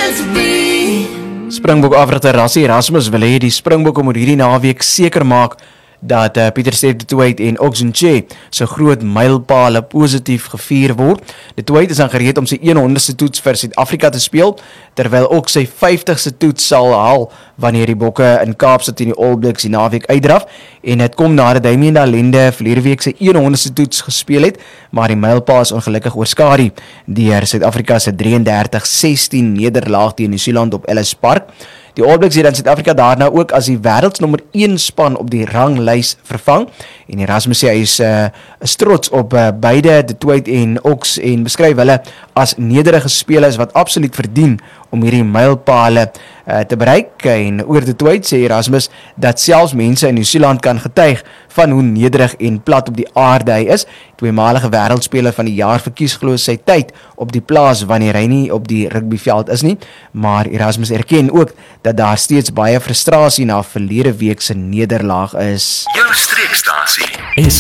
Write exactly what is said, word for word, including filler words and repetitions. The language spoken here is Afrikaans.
Springbok afrigter Rassie Erasmus wil hê die Springbokke moet hierdie naweek seker maak dat uh, Pieter-Steph du Toit en Oxenche se groot mylpale positief gevier word. Du Toit is dan gereed om sy honderdste toets vir Suid-Afrika te speel, terwyl ook sy vyftigste toets sal haal wanneer die Bokke in Kaapstad teen die All Blacks die naweek uitdraf, en dit kom nadat Damian Allende verlede week sy honderdste toets gespeel het, maar die mylpaal is ongelukkig oorskadu deur Suid-Afrika se drieëndertig sestien nederlaag teen Nieu-Seeland op Ellis Park. Die All Blacks het dan Suid-Afrika daarna ook as die wêreldsnommer een span op die ranglys vervang, en Erasmus sê hy is, uh, is trots op uh, beide Du Toit en Ox en beskryf hulle as nederige spelers wat absoluut verdien om hierdie mylpale uh, te bereik. En oor Du Toit sê Erasmus dat selfs mense in Nieu-Seeland kan getuig van hoe nederig en plat op die aarde hy is. Tweemalige wêreldspeler van die jaar verkies glo sy tyd op die plaas wanneer hy nie op die rugbyveld is nie, maar Erasmus erken ook dat daar steeds baie frustrasie na verlede week se nederlaag is. Jou streekstasie is